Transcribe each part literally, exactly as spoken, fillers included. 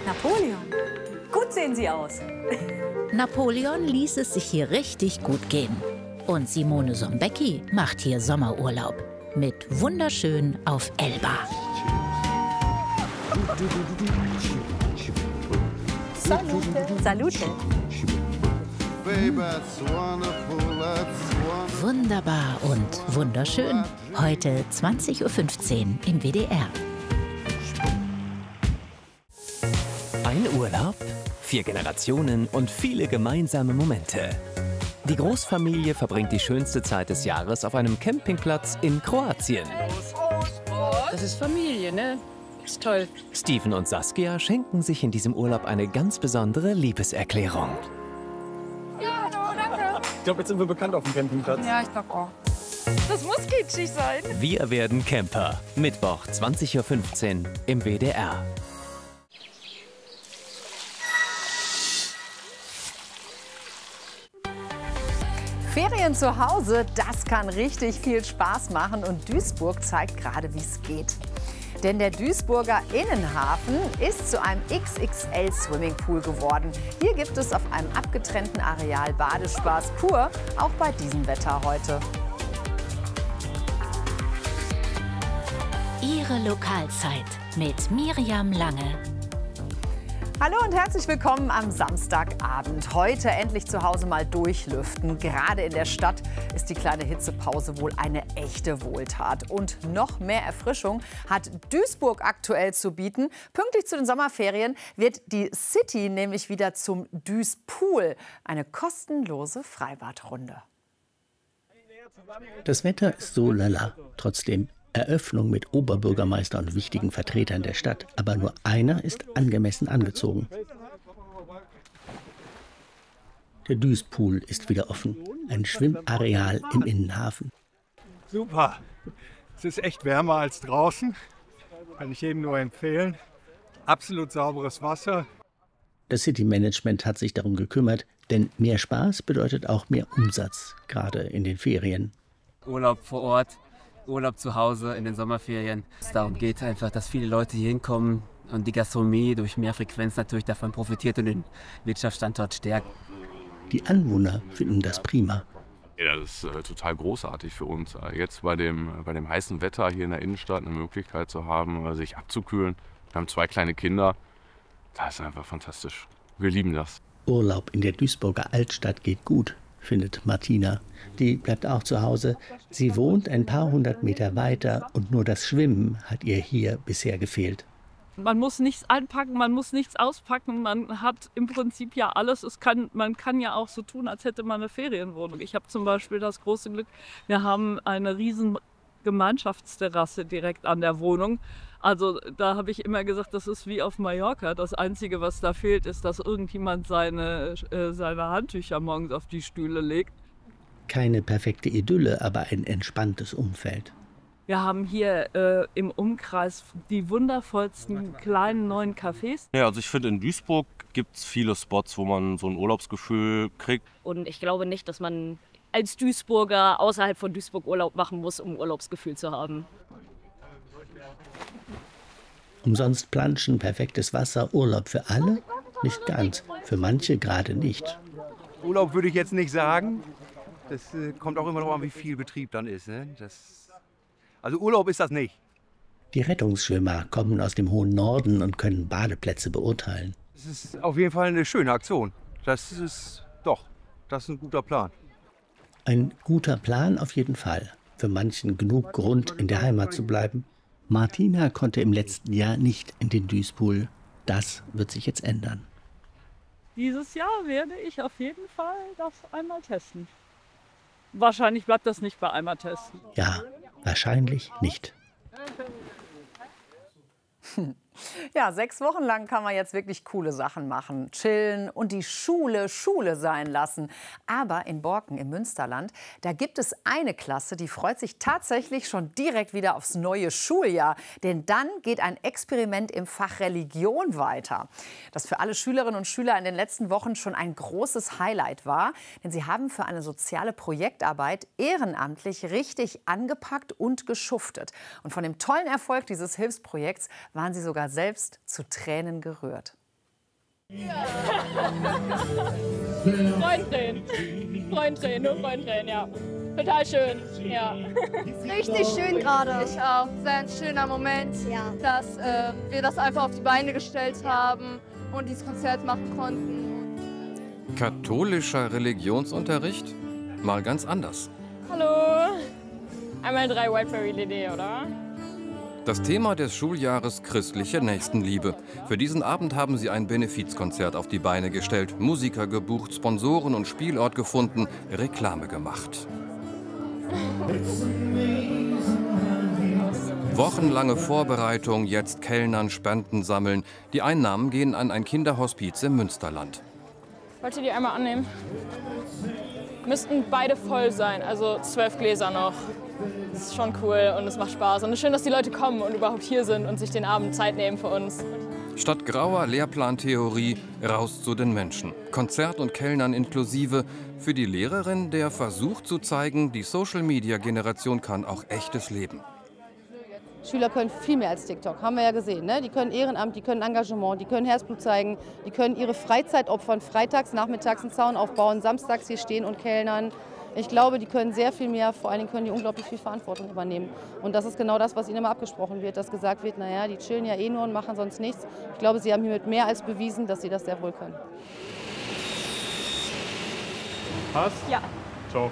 Napoleon, gut sehen Sie aus. Napoleon ließ es sich hier richtig gut gehen. Und Simone Sombecki macht hier Sommerurlaub. Mit wunderschön auf Elba. Salute. Salute. Wunderbar und wunderschön. Heute zwanzig Uhr fünfzehn im W D R. Ein Urlaub, vier Generationen und viele gemeinsame Momente. Die Großfamilie verbringt die schönste Zeit des Jahres auf einem Campingplatz in Kroatien. Das ist Familie, ne? Ist toll. Steven und Saskia schenken sich in diesem Urlaub eine ganz besondere Liebeserklärung. Ja, hallo, danke. Ich glaube, jetzt sind wir bekannt auf dem Campingplatz. Ja, ich glaube auch. Das muss kitschig sein. Wir werden Camper. Mittwoch, zwanzig Uhr fünfzehn im W D R. Ferien zu Hause, das kann richtig viel Spaß machen und Duisburg zeigt gerade, wie es geht. Denn der Duisburger Innenhafen ist zu einem X X L-Swimmingpool geworden. Hier gibt es auf einem abgetrennten Areal Badespaß pur, auch bei diesem Wetter heute. Ihre Lokalzeit mit Miriam Lange. Hallo und herzlich willkommen am Samstagabend. Heute endlich zu Hause mal durchlüften. Gerade in der Stadt ist die kleine Hitzepause wohl eine echte Wohltat. Und noch mehr Erfrischung hat Duisburg aktuell zu bieten. Pünktlich zu den Sommerferien wird die City nämlich wieder zum Duispool. Eine kostenlose Freibadrunde. Das Wetter ist so lala. Trotzdem Eröffnung mit Oberbürgermeister und wichtigen Vertretern der Stadt. Aber nur einer ist angemessen angezogen. Der Duispool ist wieder offen. Ein Schwimmareal im Innenhafen. Super. Es ist echt wärmer als draußen. Kann ich jedem nur empfehlen. Absolut sauberes Wasser. Das City-Management hat sich darum gekümmert, denn mehr Spaß bedeutet auch mehr Umsatz, gerade in den Ferien. Urlaub vor Ort. Urlaub zu Hause in den Sommerferien. Es darum geht einfach, dass viele Leute hier hinkommen und die Gastronomie durch mehr Frequenz natürlich davon profitiert und den Wirtschaftsstandort stärkt. Die Anwohner finden das prima. Ja, das ist äh, total großartig für uns. Jetzt bei dem, bei dem heißen Wetter hier in der Innenstadt eine Möglichkeit zu haben, sich abzukühlen. Wir haben zwei kleine Kinder. Das ist einfach fantastisch. Wir lieben das. Urlaub in der Duisburger Altstadt geht gut, findet Martina. Die bleibt auch zu Hause. Sie wohnt ein paar hundert Meter weiter und nur das Schwimmen hat ihr hier bisher gefehlt. Man muss nichts einpacken, man muss nichts auspacken, man hat im Prinzip ja alles. Es kann, man kann ja auch so tun, als hätte man eine Ferienwohnung. Ich habe zum Beispiel das große Glück, wir haben eine riesen Gemeinschaftsterrasse direkt an der Wohnung. Also da habe ich immer gesagt, das ist wie auf Mallorca. Das Einzige, was da fehlt, ist, dass irgendjemand seine, äh, seine Handtücher morgens auf die Stühle legt. Keine perfekte Idylle, aber ein entspanntes Umfeld. Wir haben hier äh, im Umkreis die wundervollsten kleinen neuen Cafés. Ja, also ich finde, in Duisburg gibt es viele Spots, wo man so ein Urlaubsgefühl kriegt. Und ich glaube nicht, dass man als Duisburger außerhalb von Duisburg Urlaub machen muss, um Urlaubsgefühl zu haben. Umsonst planschen, perfektes Wasser, Urlaub für alle? Nicht ganz, für manche gerade nicht. Urlaub würde ich jetzt nicht sagen. Das äh, kommt auch immer darauf an, wie viel Betrieb dann ist. Ne? Das, also Urlaub ist das nicht. Die Rettungsschwimmer kommen aus dem hohen Norden und können Badeplätze beurteilen. Es ist auf jeden Fall eine schöne Aktion. Das ist doch, das ist ein guter Plan. Ein guter Plan auf jeden Fall. Für manchen genug Grund, in der Heimat zu bleiben. Martina konnte im letzten Jahr nicht in den Duispool. Das wird sich jetzt ändern. Dieses Jahr werde ich auf jeden Fall das einmal testen. Wahrscheinlich bleibt das nicht bei einmal testen. Ja, wahrscheinlich nicht. Ja, sechs Wochen lang kann man jetzt wirklich coole Sachen machen, chillen und die Schule Schule sein lassen. Aber in Borken im Münsterland, da gibt es eine Klasse, die freut sich tatsächlich schon direkt wieder aufs neue Schuljahr. Denn dann geht ein Experiment im Fach Religion weiter, das für alle Schülerinnen und Schüler in den letzten Wochen schon ein großes Highlight war. Denn sie haben für eine soziale Projektarbeit ehrenamtlich richtig angepackt und geschuftet. Und von dem tollen Erfolg dieses Hilfsprojekts waren sie sogar selbst zu Tränen gerührt. Freudentränen. Freudentränen, nur Freudentränen, ja. Total schön, ja. Richtig schön gerade. Ich auch. Sehr ein schöner Moment, ja. dass äh, wir das einfach auf die Beine gestellt haben und dieses Konzert machen konnten. Katholischer Religionsunterricht? Mal ganz anders. Hallo. Einmal drei Whiteberry L E D, oder? Das Thema des Schuljahres christliche Nächstenliebe. Für diesen Abend haben sie ein Benefizkonzert auf die Beine gestellt, Musiker gebucht, Sponsoren und Spielort gefunden, Reklame gemacht. Wochenlange Vorbereitung, jetzt Kellnern, Spenden sammeln. Die Einnahmen gehen an ein Kinderhospiz im Münsterland. Wollt ihr die einmal annehmen? Müssten beide voll sein, also zwölf Gläser noch. Das ist schon cool und es macht Spaß. Und es ist schön, dass die Leute kommen und überhaupt hier sind und sich den Abend Zeit nehmen für uns. Statt grauer Lehrplantheorie, raus zu den Menschen. Konzert und Kellnern inklusive. Für die Lehrerin der Versuch zu zeigen, die Social-Media-Generation kann auch echtes Leben. Schüler können viel mehr als TikTok, haben wir ja gesehen. Ne? Die können Ehrenamt, die können Engagement, die können Herzblut zeigen, die können ihre Freizeit opfern, freitags, nachmittags einen Zaun aufbauen, samstags hier stehen und kellnern. Ich glaube, die können sehr viel mehr, vor allen Dingen können die unglaublich viel Verantwortung übernehmen. Und das ist genau das, was ihnen immer abgesprochen wird, dass gesagt wird, naja, die chillen ja eh nur und machen sonst nichts. Ich glaube, sie haben hiermit mehr als bewiesen, dass sie das sehr wohl können. Passt? Ja. Ciao.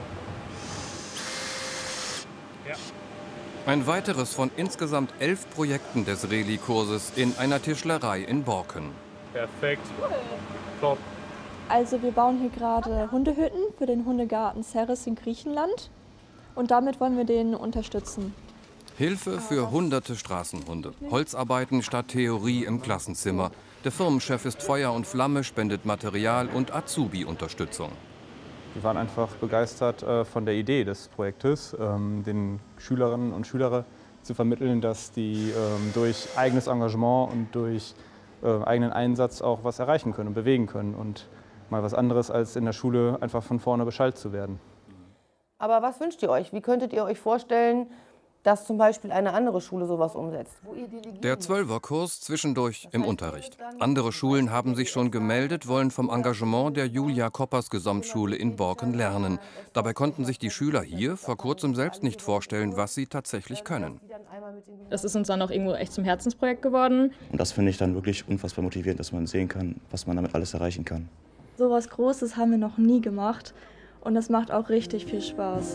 Ja. Ein weiteres von insgesamt elf Projekten des Reli-Kurses in einer Tischlerei in Borken. Perfekt. Top. Also wir bauen hier gerade Hundehütten für den Hundegarten Serres in Griechenland und damit wollen wir den unterstützen. Hilfe für hunderte Straßenhunde. Holzarbeiten statt Theorie im Klassenzimmer. Der Firmenchef ist Feuer und Flamme, spendet Material und Azubi-Unterstützung. Wir waren einfach begeistert äh, von der Idee des Projektes, ähm, den Schülerinnen und Schülern zu vermitteln, dass die ähm, durch eigenes Engagement und durch äh, eigenen Einsatz auch was erreichen können und bewegen können und mal was anderes als in der Schule einfach von vorne beschallt zu werden. Aber was wünscht ihr euch? Wie könntet ihr euch vorstellen, dass zum Beispiel eine andere Schule sowas umsetzt? Der Zwölferkurs zwischendurch im Unterricht. Andere Schulen haben sich schon gemeldet, wollen vom Engagement der Julia Koppers Gesamtschule in Borken lernen. Dabei konnten sich die Schüler hier vor kurzem selbst nicht vorstellen, was sie tatsächlich können. Das ist uns dann auch irgendwo echt zum Herzensprojekt geworden. Und das finde ich dann wirklich unfassbar motivierend, dass man sehen kann, was man damit alles erreichen kann. So was Großes haben wir noch nie gemacht und das macht auch richtig viel Spaß.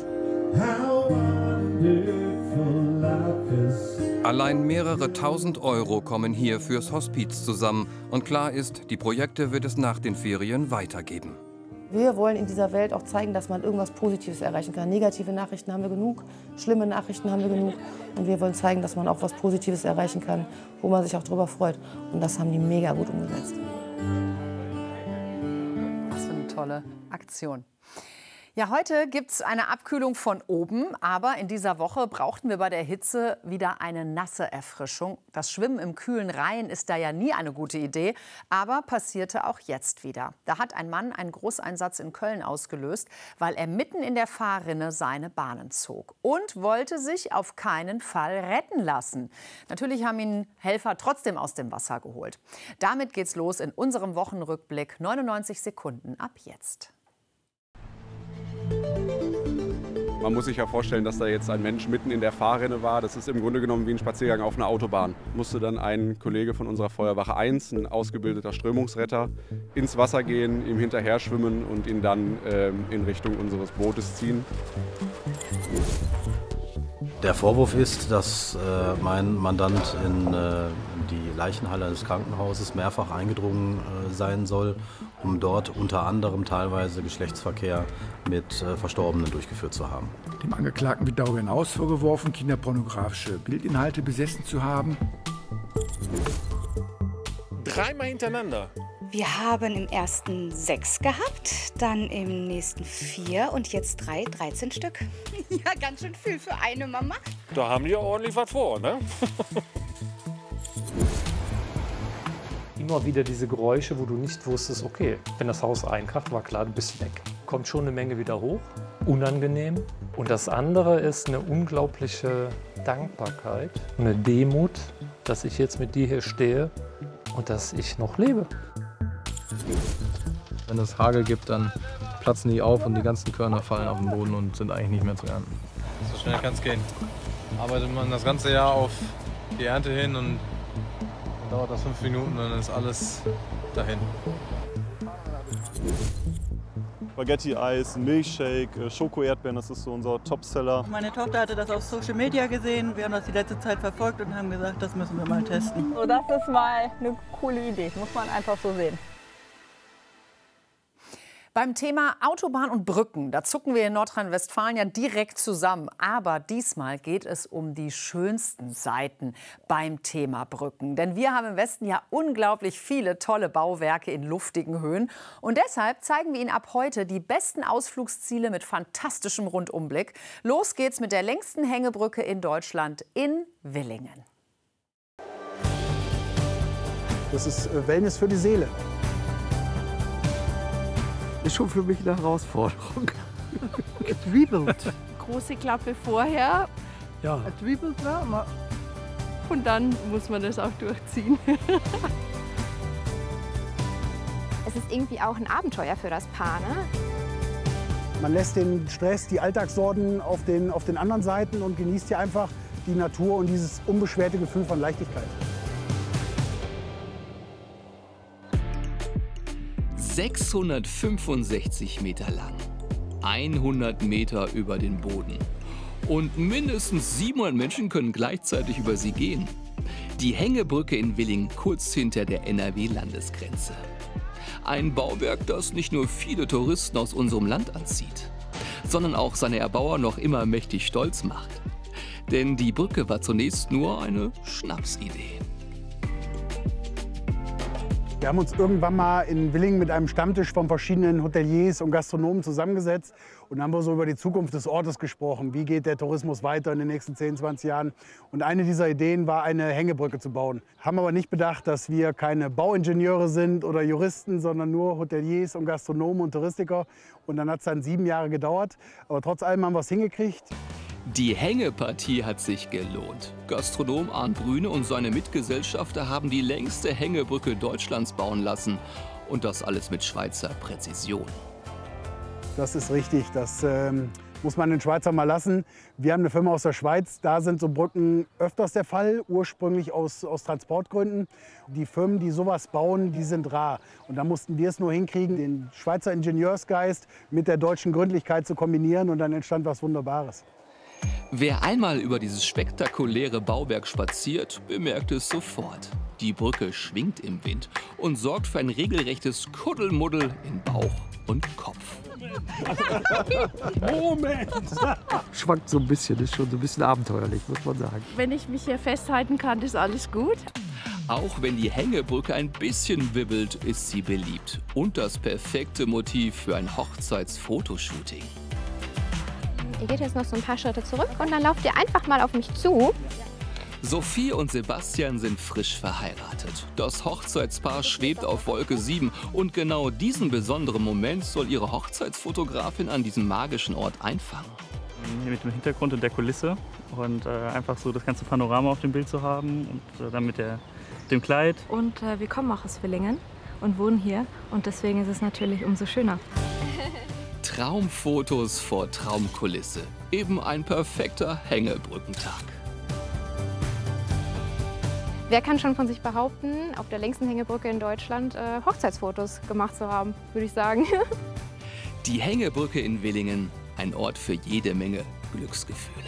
Allein mehrere tausend Euro kommen hier fürs Hospiz zusammen. Und klar ist, die Projekte wird es nach den Ferien weitergeben. Wir wollen in dieser Welt auch zeigen, dass man irgendwas Positives erreichen kann. Negative Nachrichten haben wir genug, schlimme Nachrichten haben wir genug. Und wir wollen zeigen, dass man auch was Positives erreichen kann, wo man sich auch drüber freut. Und das haben die mega gut umgesetzt. Was für eine tolle Aktion. Ja, heute gibt es eine Abkühlung von oben, aber in dieser Woche brauchten wir bei der Hitze wieder eine nasse Erfrischung. Das Schwimmen im kühlen Rhein ist da ja nie eine gute Idee, aber passierte auch jetzt wieder. Da hat ein Mann einen Großeinsatz in Köln ausgelöst, weil er mitten in der Fahrrinne seine Bahnen zog und wollte sich auf keinen Fall retten lassen. Natürlich haben ihn Helfer trotzdem aus dem Wasser geholt. Damit geht's los in unserem Wochenrückblick. neunundneunzig Sekunden ab jetzt. Man muss sich ja vorstellen, dass da jetzt ein Mensch mitten in der Fahrrinne war. Das ist im Grunde genommen wie ein Spaziergang auf einer Autobahn. Musste dann ein Kollege von unserer Feuerwache eins, ein ausgebildeter Strömungsretter, ins Wasser gehen, ihm hinterher schwimmen und ihn dann ähm, in Richtung unseres Bootes ziehen. Der Vorwurf ist, dass äh, mein Mandant in äh, die Leichenhalle des Krankenhauses mehrfach eingedrungen äh, sein soll, um dort unter anderem teilweise Geschlechtsverkehr mit äh, Verstorbenen durchgeführt zu haben. Dem Angeklagten wird darüber hinaus vorgeworfen, kinderpornografische Bildinhalte besessen zu haben. Dreimal hintereinander. Wir haben im ersten sechs gehabt, dann im nächsten vier und jetzt drei, dreizehn Stück. Ja, ganz schön viel für eine Mama. Da haben die ordentlich was vor, ne? Immer wieder diese Geräusche, wo du nicht wusstest, okay, wenn das Haus einkracht, war klar, du bist weg. Kommt schon eine Menge wieder hoch, unangenehm. Und das andere ist eine unglaubliche Dankbarkeit, eine Demut, dass ich jetzt mit dir hier stehe und dass ich noch lebe. Wenn es Hagel gibt, dann platzen die auf und die ganzen Körner fallen auf den Boden und sind eigentlich nicht mehr zu ernten. So schnell kann es gehen. Arbeitet man das ganze Jahr auf die Ernte hin und dann dauert das fünf Minuten, dann ist alles dahin. Spaghetti-Eis, Milchshake, Schoko-Erdbeeren, das ist so unser Topseller. Meine Tochter hatte das auf Social Media gesehen. Wir haben das die letzte Zeit verfolgt und haben gesagt, das müssen wir mal testen. So, das ist mal eine coole Idee, muss man einfach so sehen. Beim Thema Autobahn und Brücken, da zucken wir in Nordrhein-Westfalen ja direkt zusammen. Aber diesmal geht es um die schönsten Seiten beim Thema Brücken. Denn wir haben im Westen ja unglaublich viele tolle Bauwerke in luftigen Höhen. Und deshalb zeigen wir Ihnen ab heute die besten Ausflugsziele mit fantastischem Rundumblick. Los geht's mit der längsten Hängebrücke in Deutschland in Willingen. Das ist Wellness für die Seele. Ist schon für mich eine Herausforderung. Getriebelt. Große Klappe vorher. Ja. Getriebelt war. Und dann muss man das auch durchziehen. Es ist irgendwie auch ein Abenteuer für das Paar, ne? Man lässt den Stress, die Alltagssorgen auf den, auf den anderen Seiten und genießt hier einfach die Natur und dieses unbeschwerte Gefühl von Leichtigkeit. sechshundertfünfundsechzig Meter lang, hundert Meter über den Boden und mindestens siebenhundert Menschen können gleichzeitig über sie gehen. Die Hängebrücke in Willingen, kurz hinter der N R W-Landesgrenze. Ein Bauwerk, das nicht nur viele Touristen aus unserem Land anzieht, sondern auch seine Erbauer noch immer mächtig stolz macht. Denn die Brücke war zunächst nur eine Schnapsidee. Wir haben uns irgendwann mal in Willingen mit einem Stammtisch von verschiedenen Hoteliers und Gastronomen zusammengesetzt und haben wir so über die Zukunft des Ortes gesprochen. Wie geht der Tourismus weiter in den nächsten zehn, zwanzig Jahren? Und eine dieser Ideen war, eine Hängebrücke zu bauen. Haben aber nicht bedacht, dass wir keine Bauingenieure sind oder Juristen, sondern nur Hoteliers und Gastronomen und Touristiker. Und dann hat es dann sieben Jahre gedauert. Aber trotz allem haben wir es hingekriegt. Die Hängepartie hat sich gelohnt. Gastronom Arndt Brüne und seine Mitgesellschafter haben die längste Hängebrücke Deutschlands bauen lassen. Und das alles mit Schweizer Präzision. Das ist richtig, das ähm, muss man den Schweizer mal lassen. Wir haben eine Firma aus der Schweiz, da sind so Brücken öfters der Fall, ursprünglich aus, aus Transportgründen. Die Firmen, die sowas bauen, die sind rar. Und da mussten wir es nur hinkriegen, den Schweizer Ingenieursgeist mit der deutschen Gründlichkeit zu kombinieren und dann entstand was Wunderbares. Wer einmal über dieses spektakuläre Bauwerk spaziert, bemerkt es sofort. Die Brücke schwingt im Wind und sorgt für ein regelrechtes Kuddelmuddel in Bauch und Kopf. Moment! Schwankt so ein bisschen, ist schon so ein bisschen abenteuerlich, muss man sagen. Wenn ich mich hier festhalten kann, ist alles gut. Auch wenn die Hängebrücke ein bisschen wibbelt, ist sie beliebt. Und das perfekte Motiv für ein Hochzeitsfotoshooting. Ihr geht jetzt noch so ein paar Schritte zurück und dann lauft ihr einfach mal auf mich zu. Sophie und Sebastian sind frisch verheiratet. Das Hochzeitspaar schwebt auf Wolke sieben und genau diesen besonderen Moment soll ihre Hochzeitsfotografin an diesem magischen Ort einfangen. Hier mit dem Hintergrund und der Kulisse und äh, einfach so das ganze Panorama auf dem Bild zu haben und äh, dann mit der, dem Kleid. Und äh, wir kommen auch aus Willingen und wohnen hier und deswegen ist es natürlich umso schöner. Traumfotos vor Traumkulisse. Eben ein perfekter Hängebrückentag. Wer kann schon von sich behaupten, auf der längsten Hängebrücke in Deutschland äh, Hochzeitsfotos gemacht zu haben, würde ich sagen. Die Hängebrücke in Willingen, ein Ort für jede Menge Glücksgefühle.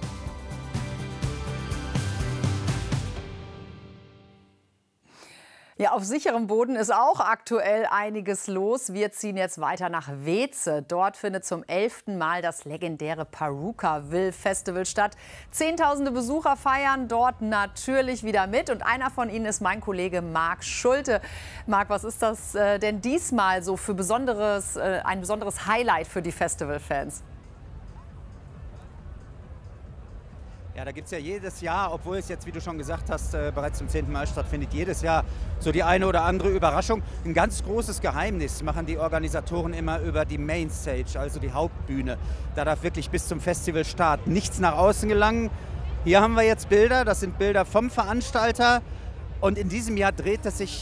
Ja, auf sicherem Boden ist auch aktuell einiges los. Wir ziehen jetzt weiter nach Weeze. Dort findet zum elften Mal das legendäre Purukaville Festival statt. Zehntausende Besucher feiern dort natürlich wieder mit. Und einer von ihnen ist mein Kollege Marc Schulte. Marc, was ist das äh, denn diesmal so für besonderes, äh, ein besonderes Highlight für die Festivalfans? Ja, da gibt es ja jedes Jahr, obwohl es jetzt, wie du schon gesagt hast, äh, bereits zum zehnten Mal stattfindet, jedes Jahr so die eine oder andere Überraschung. Ein ganz großes Geheimnis machen die Organisatoren immer über die Mainstage, also die Hauptbühne. Da darf wirklich bis zum Festivalstart nichts nach außen gelangen. Hier haben wir jetzt Bilder, das sind Bilder vom Veranstalter. Und in diesem Jahr dreht es sich